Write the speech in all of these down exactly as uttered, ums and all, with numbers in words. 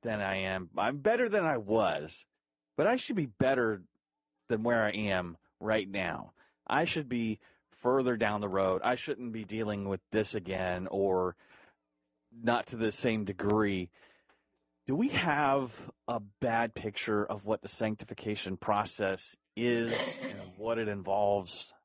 than I am. I'm better than I was, but I should be better than where I am right now. I should be further down the road. I shouldn't be dealing with this again, or not to the same degree. Do we have a bad picture of what the sanctification process is and what it involves?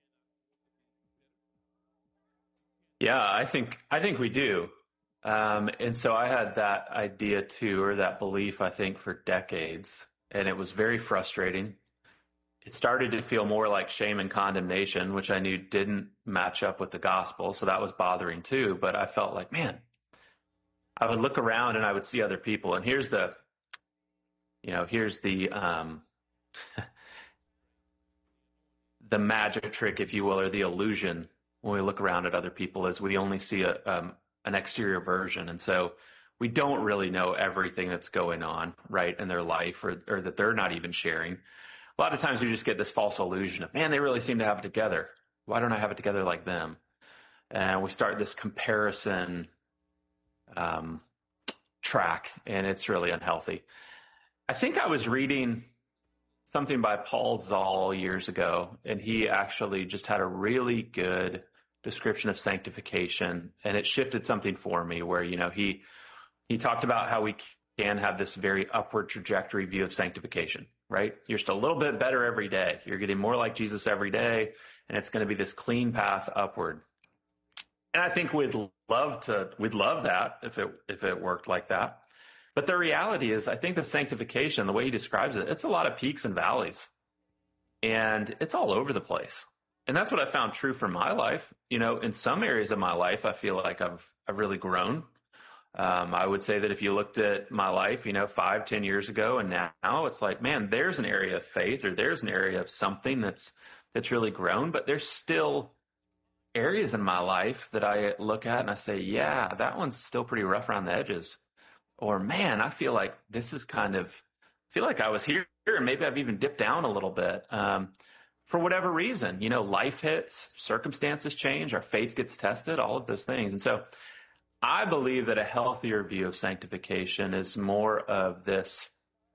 Yeah, I think I think we do. Um, and so I had that idea too, or that belief, I think, for decades. And it was very frustrating. It started to feel more like shame and condemnation, which I knew didn't match up with the gospel. So that was bothering too. But I felt like, man, I would look around and I would see other people. And here's the, you know, here's the, um, the magic trick, if you will, or the illusion when we look around at other people, is we only see a, um, an exterior version. And so we don't really know everything that's going on, right, in their life, or, or that they're not even sharing. A lot of times we just get this false illusion of, man, they really seem to have it together. Why don't I have it together like them? And we start this comparison um, track, and it's really unhealthy. I think I was reading something by Paul Zoll years ago, and he actually just had a really good description of sanctification, and it shifted something for me where, you know, he he talked about how we can have this very upward trajectory view of sanctification, right? You're just a little bit better every day. You're getting more like Jesus every day, and it's going to be this clean path upward. And I think we'd love to, we'd love that if it, if it worked like that. But the reality is, I think the sanctification, the way he describes it, it's a lot of peaks and valleys, and it's all over the place. And that's what I found true for my life. You know, in some areas of my life, I feel like I've, I've really grown. Um, I would say that if you looked at my life, you know, five, ten years ago, and now it's like, man, there's an area of faith, or there's an area of something that's, that's really grown, but there's still areas in my life that I look at and I say, yeah, that one's still pretty rough around the edges. Or, man, I feel like this is kind of, I feel like I was here, and maybe I've even dipped down a little bit. Um, for whatever reason, you know, life hits, circumstances change, our faith gets tested, all of those things. And so I believe that a healthier view of sanctification is more of this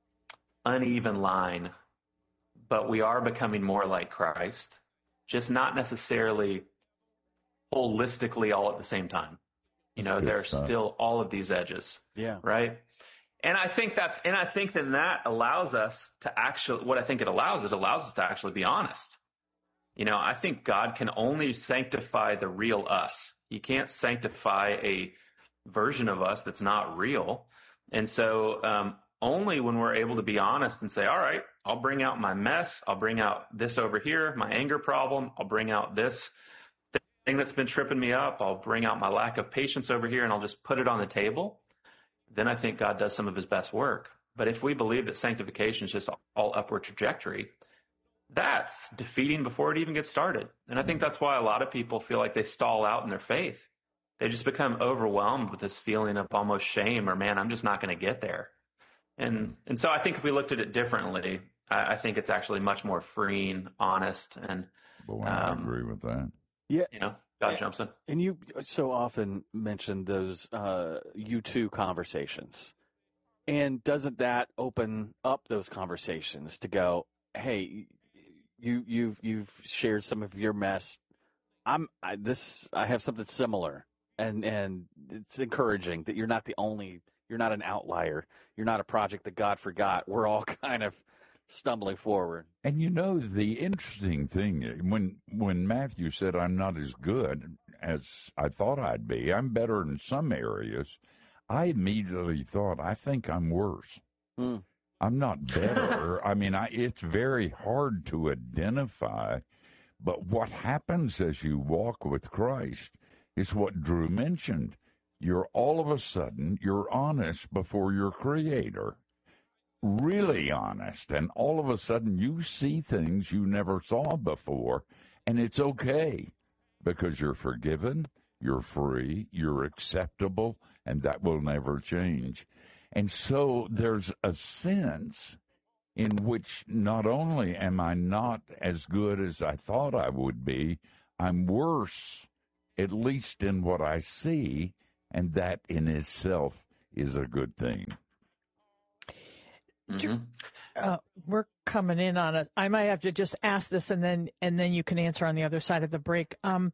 uneven line, but we are becoming more like Christ, just not necessarily holistically all at the same time. You know, there are still all of these edges. Yeah. Right. And I think that's, and I think then that allows us to actually, what I think it allows, it allows us to actually be honest. You know, I think God can only sanctify the real us. He can't sanctify a version of us that's not real. And so um, only when we're able to be honest and say, all right, I'll bring out my mess. I'll bring out this over here, my anger problem. I'll bring out this thing that's been tripping me up. I'll bring out my lack of patience over here, and I'll just put it on the table. Then I think God does some of his best work. But if we believe that sanctification is just all upward trajectory, that's defeating before it even gets started. And I think that's why a lot of people feel like they stall out in their faith. They just become overwhelmed with this feeling of almost shame, or, man, I'm just not going to get there. And and so I think if we looked at it differently, I, I think it's actually much more freeing, honest, and well, I um, agree with that. Yeah, you know, God jumps in. And you so often mention those uh, U two conversations. And doesn't that open up those conversations to go, hey, you you've you've shared some of your mess. I'm I, this I have something similar, and and it's encouraging that you're not the only. You're not an outlier. You're not a project that God forgot. We're all kind of stumbling forward. And you know, the interesting thing, when when Matthew said, I'm not as good as I thought I'd be, I'm better in some areas, I immediately thought, I think I'm worse. Mm. I'm not better. I mean, I, it's very hard to identify, but what happens as you walk with Christ is what Drew mentioned. You're all of a sudden, you're honest before your Creator. Really honest, and all of a sudden you see things you never saw before, and it's okay because you're forgiven, you're free, you're acceptable, and that will never change. And so there's a sense in which not only am I not as good as I thought I would be, I'm worse, at least in what I see, and that in itself is a good thing. Mm-hmm. Uh, we're coming in on it. I might have to just ask this, and then and then you can answer on the other side of the break. Um,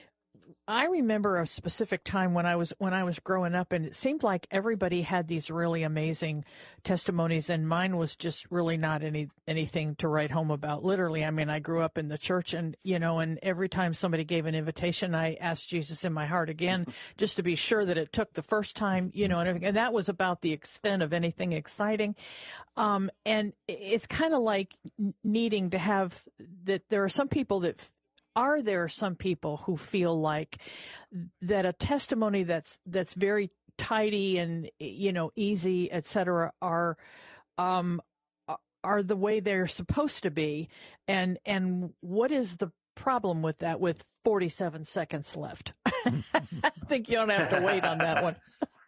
I remember a specific time when I was when I was growing up, and it seemed like everybody had these really amazing testimonies, and mine was just really not any anything to write home about. Literally, I mean, I grew up in the church, and you know, and every time somebody gave an invitation, I asked Jesus in my heart again, just to be sure that it took the first time, you know, and everything. And that was about the extent of anything exciting. Um, and it's kind of like needing to have that. There are some people that. Are there some people who feel like that a testimony that's that's very tidy and, you know, easy, et cetera, are um, are the way they're supposed to be? And and what is the problem with that with forty-seven seconds left? I think you don't have to wait on that one.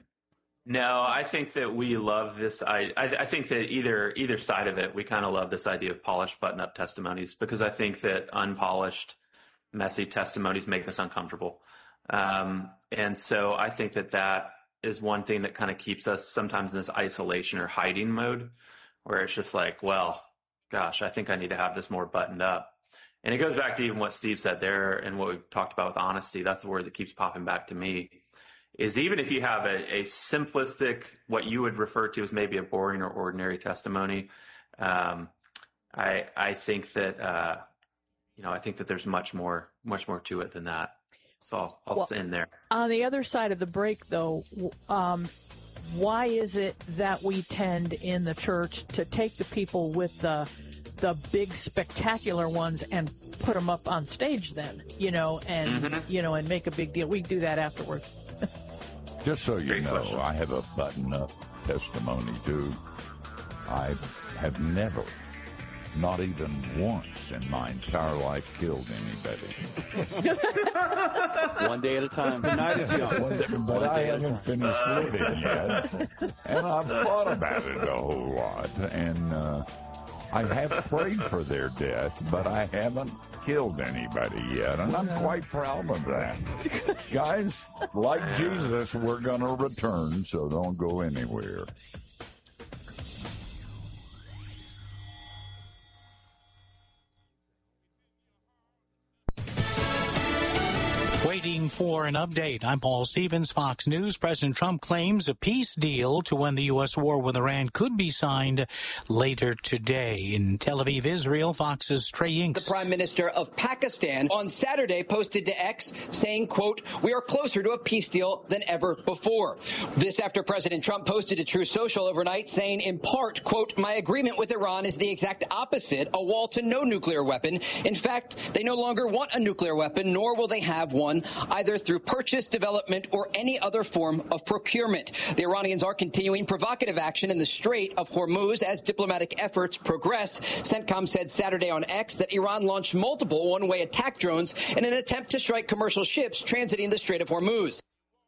No, I think that we love this. I, I, I think that either either side of it, we kind of love this idea of polished button-up testimonies, because I think that unpolished, messy testimonies make us uncomfortable. Um, and so I think that that is one thing that kind of keeps us sometimes in this isolation or hiding mode, where it's just like, well, gosh, I think I need to have this more buttoned up. And it goes back to even what Steve said there and what we've talked about with honesty. That's the word that keeps popping back to me, is even if you have a, a simplistic, what you would refer to as maybe a boring or ordinary testimony, um, I, I think that, uh, You know, I think that there's much more, much more to it than that. So I'll, I'll well, end there. On the other side of the break, though, um, why is it that we tend in the church to take the people with the the big spectacular ones and put them up on stage then, you know, and, mm-hmm. you know, and make a big deal? We do that afterwards. Just so you Great know, question. I have a button-up testimony, too. I have never, not even once in my entire life, killed anybody. One day at a time. The night is young. One day, but One I day haven't finished living yet. And I've thought about it a whole lot. And uh, I have prayed for their death, but I haven't killed anybody yet. And I'm quite proud of that. Guys, like Jesus, we're going to return, so don't go anywhere. Waiting for an update. I'm Paul Stevens, Fox News. President Trump claims a peace deal to end the U S war with Iran could be signed later today. In Tel Aviv, Israel, Fox's Trey Inks. The Prime Minister of Pakistan on Saturday posted to X saying, quote, "We are closer to a peace deal than ever before." This after President Trump posted to Truth Social overnight saying, in part, quote, "My agreement with Iran is the exact opposite, a wall to no nuclear weapon. In fact, they no longer want a nuclear weapon, nor will they have one, either through purchase, development, or any other form of procurement." The Iranians are continuing provocative action in the Strait of Hormuz as diplomatic efforts progress. CENTCOM said Saturday on X that Iran launched multiple one-way attack drones in an attempt to strike commercial ships transiting the Strait of Hormuz.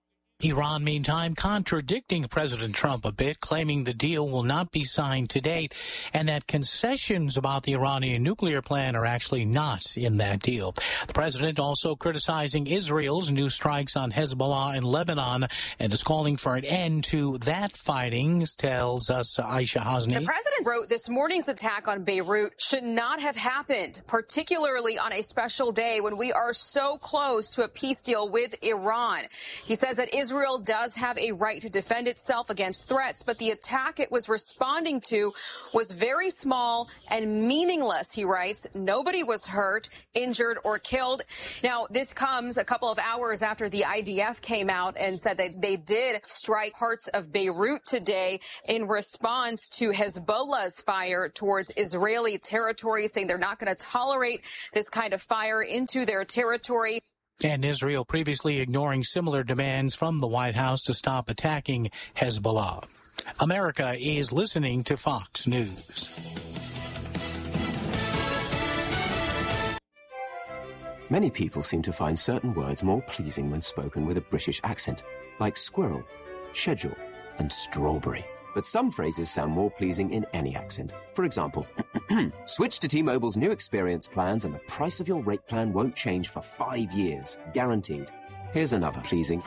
Iran, meantime, contradicting President Trump a bit, claiming the deal will not be signed today and that concessions about the Iranian nuclear plan are actually not in that deal. The president also criticizing Israel's new strikes on Hezbollah in Lebanon and is calling for an end to that fighting, tells us Aisha Hasni. The president wrote this morning's attack on Beirut should not have happened, particularly on a special day when we are so close to a peace deal with Iran. He says that Israel Israel does have a right to defend itself against threats, but the attack it was responding to was very small and meaningless, he writes. Nobody was hurt, injured, or killed. Now, this comes a couple of hours after the I D F came out and said that they did strike parts of Beirut today in response to Hezbollah's fire towards Israeli territory, saying they're not going to tolerate this kind of fire into their territory. And Israel previously ignoring similar demands from the White House to stop attacking Hezbollah. America is listening to Fox News. Many people seem to find certain words more pleasing when spoken with a British accent, like squirrel, schedule, and strawberry. But some phrases sound more pleasing in any accent. For example, switch to T-Mobile's new experience plans and the price of your rate plan won't change for five years, guaranteed. Here's another pleasing phrase.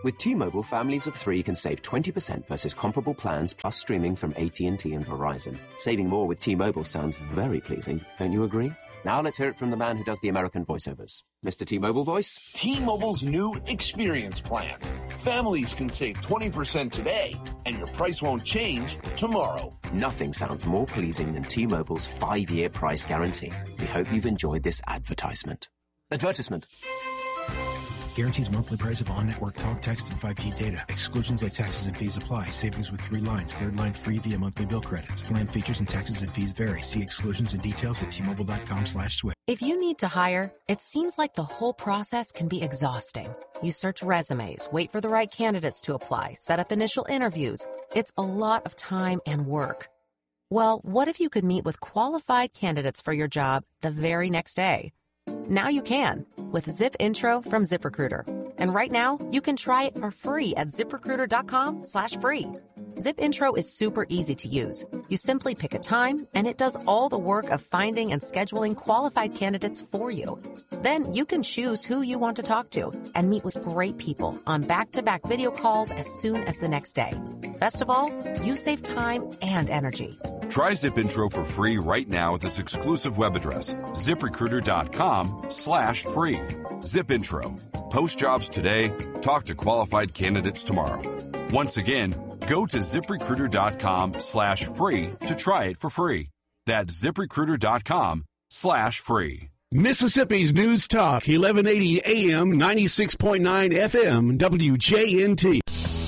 With T-Mobile, families of three can save twenty percent versus comparable plans plus streaming from A T and T and Verizon. Saving more with T-Mobile sounds very pleasing, don't you agree? Now let's hear it from the man who does the American voiceovers. Mister T-Mobile voice. T-Mobile's new experience plans. Families can save twenty percent today, and your price won't change tomorrow. Nothing sounds more pleasing than T-Mobile's five-year price guarantee. We hope you've enjoyed this advertisement. Advertisement. Guarantees monthly price of on-network talk, text, and five G data. Exclusions like taxes and fees apply. Savings with three lines. Third line free via monthly bill credits. Plan features and taxes and fees vary. See exclusions and details at T-Mobile.com slash switch. If you need to hire, it seems like the whole process can be exhausting. You search resumes, wait for the right candidates to apply, set up initial interviews. It's a lot of time and work. Well, what if you could meet with qualified candidates for your job the very next day? Now you can with Zip Intro from ZipRecruiter. And right now, you can try it for free at ZipRecruiter.com slash free. Zip Intro is super easy to use. You simply pick a time, and it does all the work of finding and scheduling qualified candidates for you. Then you can choose who you want to talk to and meet with great people on back-to-back video calls as soon as the next day. Best of all, you save time and energy. Try Zip Intro for free right now with this exclusive web address, ZipRecruiter.com slash free. Zip Intro. Post jobs today. Talk to qualified candidates tomorrow. Once again, go to ZipRecruiter.com slash free to try it for free. That's ZipRecruiter.com slash free. Mississippi's News Talk, eleven eighty A M, ninety-six point nine F M, W J N T.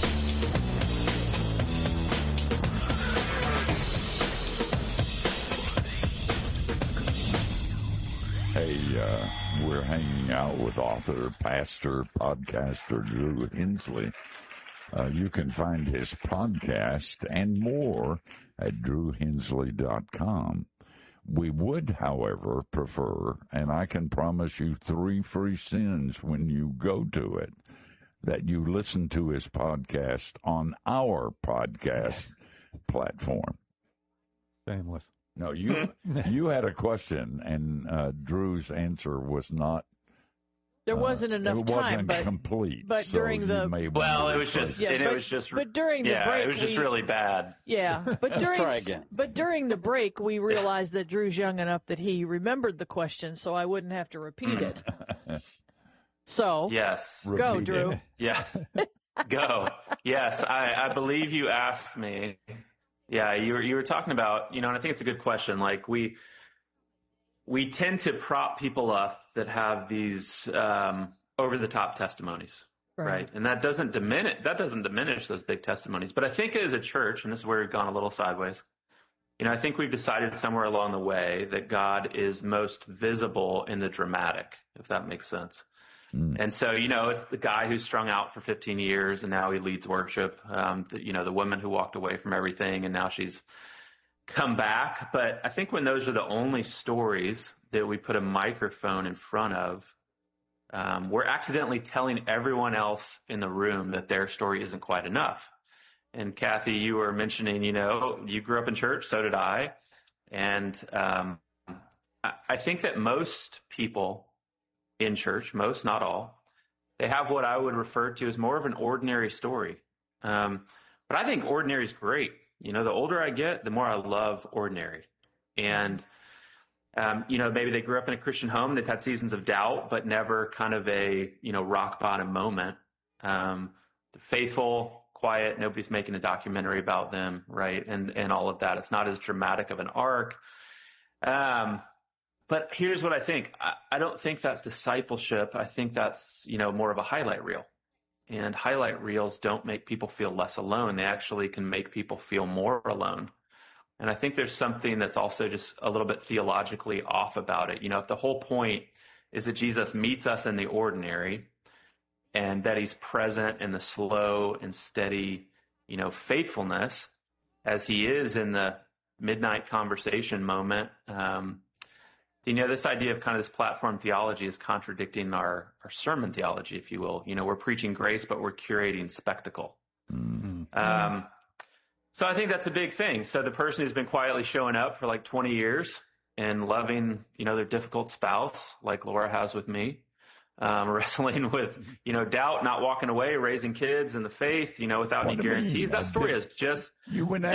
Hey, uh, we're hanging out with author, pastor, podcaster Drew Hensley. Uh, you can find his podcast and more at drew hensley dot com. We would, however, prefer, and I can promise you three free sins when you go to it, that you listen to his podcast on our podcast platform. Shameless. No, you you had a question, and uh, Drew's answer was not. There wasn't enough uh, it time, wasn't but complete. But so during the well, it was just yeah, and but, it was just but during the yeah, break, it was just we, really bad. Yeah, but Let's during try again. but during the break, we realized that Drew's young enough that he remembered the question, so I wouldn't have to repeat it. So yes, go Repeat Drew. it. Yes, go. Yes, I, I believe you asked me. Yeah, you were you were talking about, you know, and I think it's a good question. Like we we tend to prop people up that have these um, over the top testimonies, right. right? And that doesn't diminish that doesn't diminish those big testimonies. But I think as a church, and this is where we've gone a little sideways, you know, I think we've decided somewhere along the way that God is most visible in the dramatic, if that makes sense. Mm. And so, you know, it's the guy who's strung out for fifteen years and now he leads worship. Um, the, you know, the woman who walked away from everything and now she's come back. But I think when those are the only stories that we put a microphone in front of, um, we're accidentally telling everyone else in the room that their story isn't quite enough. And Kathy, you were mentioning, you know, you grew up in church, so did I. And um, I, I think that most people in church, most, not all, they have what I would refer to as more of an ordinary story. Um, but I think ordinary is great. You know, the older I get, the more I love ordinary. And, um, you know, maybe they grew up in a Christian home. They've had seasons of doubt, but never kind of a, you know, rock bottom moment. Um, faithful, quiet, nobody's making a documentary about them, right? And, and all of that. It's not as dramatic of an arc. Um, But here's what I think. I, I don't think that's discipleship. I think that's, you know, more of a highlight reel. And highlight reels don't make people feel less alone. They actually can make people feel more alone. And I think there's something that's also just a little bit theologically off about it. You know, if the whole point is that Jesus meets us in the ordinary and that he's present in the slow and steady, you know, faithfulness as he is in the midnight conversation moment, um, you know, this idea of kind of this platform theology is contradicting our, our sermon theology, if you will. You know, we're preaching grace, but we're curating spectacle. Mm-hmm. Um, so I think that's a big thing. So the person who's been quietly showing up for like twenty years and loving, you know, their difficult spouse, like Laura has with me, um, wrestling with, you know, doubt, not walking away, raising kids in the faith, you know, without What any do you mean? guarantees. That story Did- is just, You went it's